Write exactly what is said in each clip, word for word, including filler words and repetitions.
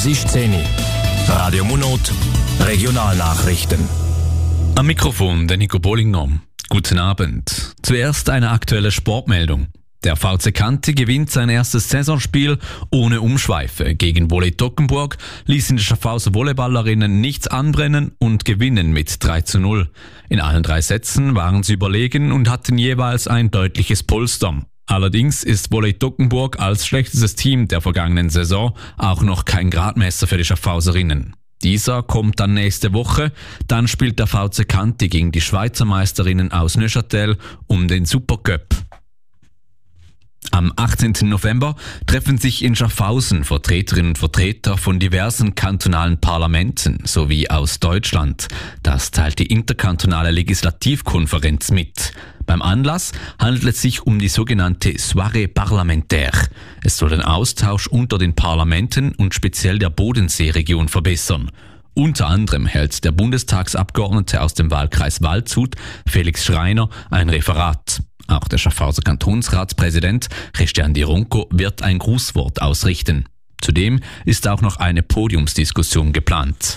Es ist zehn Uhr. Radio Monot, Regionalnachrichten. Am Mikrofon der Nico Bollinger. Guten Abend. Zuerst eine aktuelle Sportmeldung. Der V C Kanti gewinnt sein erstes Saisonspiel ohne Umschweife. Gegen Volley Toggenburg ließen die Schaffhauser Volleyballerinnen nichts anbrennen und gewinnen mit drei zu null. In allen drei Sätzen waren sie überlegen und hatten jeweils ein deutliches Polster. Allerdings ist Volley Toggenburg als schlechtestes Team der vergangenen Saison auch noch kein Gradmesser für die Schaffhauserinnen. Dieser kommt dann nächste Woche, dann spielt der V C Kanti gegen die Schweizer Meisterinnen aus Neuchâtel um den Supercup. Am achtzehnten November treffen sich in Schaffhausen Vertreterinnen und Vertreter von diversen kantonalen Parlamenten sowie aus Deutschland. Das teilt die interkantonale Legislativkonferenz mit. Beim Anlass handelt es sich um die sogenannte Soirée Parlementaire. Es soll den Austausch unter den Parlamenten und speziell der Bodenseeregion verbessern. Unter anderem hält der Bundestagsabgeordnete aus dem Wahlkreis Waldshut, Felix Schreiner, ein Referat. Auch der Schaffhauser Kantonsratspräsident Christian Di Ronco wird ein Grußwort ausrichten. Zudem ist auch noch eine Podiumsdiskussion geplant.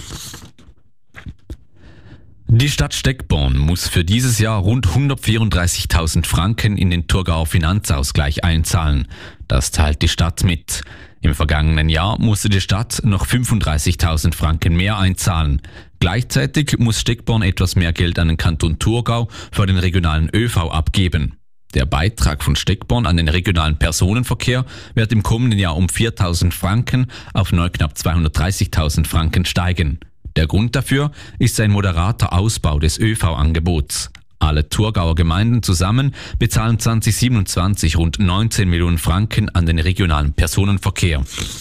Die Stadt Steckborn muss für dieses Jahr rund hundertvierunddreißigtausend Franken in den Thurgauer Finanzausgleich einzahlen. Das teilt die Stadt mit. Im vergangenen Jahr musste die Stadt noch fünfunddreißigtausend Franken mehr einzahlen. Gleichzeitig muss Steckborn etwas mehr Geld an den Kanton Thurgau für den regionalen ÖV abgeben. Der Beitrag von Steckborn an den regionalen Personenverkehr wird im kommenden Jahr um viertausend Franken auf neu knapp zweihundertdreißigtausend Franken steigen. Der Grund dafür ist ein moderater Ausbau des ÖV-Angebots. Alle Thurgauer Gemeinden zusammen bezahlen zwanzig siebenundzwanzig rund neunzehn Millionen Franken an den regionalen Personenverkehr.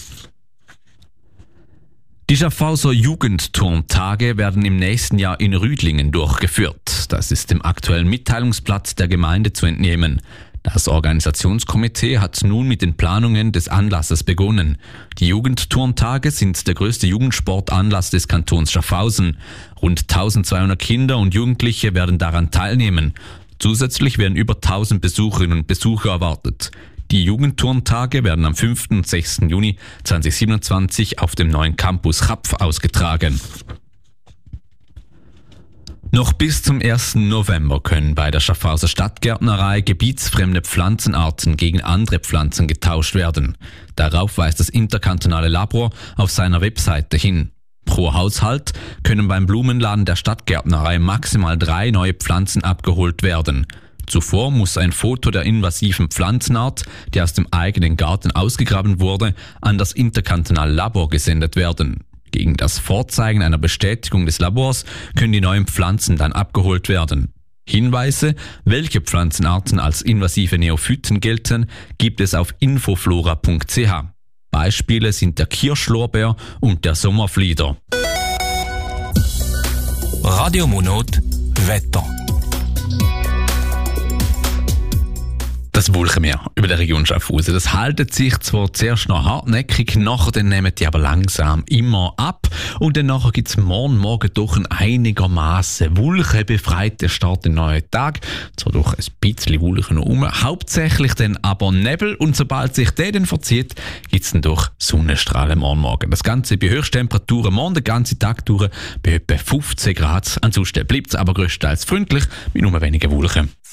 Die Schaffhauser Jugendturntage werden im nächsten Jahr in Rüdlingen durchgeführt. Das ist dem aktuellen Mitteilungsblatt der Gemeinde zu entnehmen. Das Organisationskomitee hat nun mit den Planungen des Anlasses begonnen. Die Jugendturntage sind der größte Jugendsportanlass des Kantons Schaffhausen. Rund eintausendzweihundert Kinder und Jugendliche werden daran teilnehmen. Zusätzlich werden über tausend Besucherinnen und Besucher erwartet. Die Jugendturntage werden am fünften und sechsten Juni zweitausendsiebenundzwanzig auf dem neuen Campus Chapf ausgetragen. Noch bis zum ersten November können bei der Schaffhauser Stadtgärtnerei gebietsfremde Pflanzenarten gegen andere Pflanzen getauscht werden. Darauf weist das interkantonale Labor auf seiner Webseite hin. Pro Haushalt können beim Blumenladen der Stadtgärtnerei maximal drei neue Pflanzen abgeholt werden. Zuvor muss ein Foto der invasiven Pflanzenart, die aus dem eigenen Garten ausgegraben wurde, an das interkantonale Labor gesendet werden. Gegen das Vorzeigen einer Bestätigung des Labors können die neuen Pflanzen dann abgeholt werden. Hinweise, welche Pflanzenarten als invasive Neophyten gelten, gibt es auf infoflora punkt c h. Beispiele sind der Kirschlorbeer und der Sommerflieder. Radio Monot, Wetter. Das Wolkenmeer über der Region Schaffhausen, das haltet sich zwar zuerst noch hartnäckig, nachher dann nehmen die aber langsam immer ab und dann nachher gibt es morgen Morgen doch ein einigermaßen wolkenbefreiter Start in den neuen Tag. Zwar doch ein bisschen Wolken noch rum, hauptsächlich dann aber Nebel und sobald sich der dann verzieht, gibt es dann doch Sonnenstrahlen morgen Morgen. Das Ganze bei Höchsttemperaturen morgen den ganzen Tag durch bei etwa fünfzehn Grad. Ansonsten bleibt es aber größtenteils freundlich mit nur wenigen Wolken.